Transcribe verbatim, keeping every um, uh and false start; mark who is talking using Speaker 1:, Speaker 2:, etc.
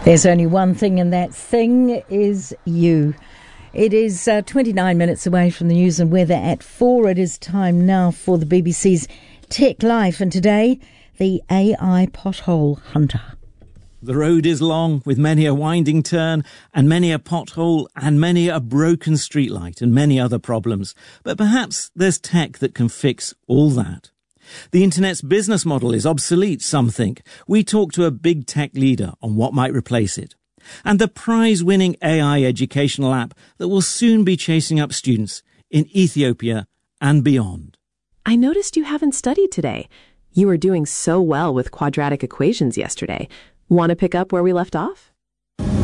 Speaker 1: There's only one thing, and that thing is you. It is uh, twenty-nine minutes away from the news and weather at four. It is time now for the B B C's Tech Life, and today, the A I pothole hunter.
Speaker 2: The road is long, with many a winding turn, and many a pothole, and many a broken streetlight, and many other problems. But perhaps there's tech that can fix all that. The internet's business model is obsolete, some think. We talk to a big tech leader on what might replace it. And the prize-winning A I educational app that will soon be chasing up students in Ethiopia and beyond.
Speaker 3: I noticed you haven't studied today. You were doing so well with quadratic equations yesterday. Want to pick up where we left off?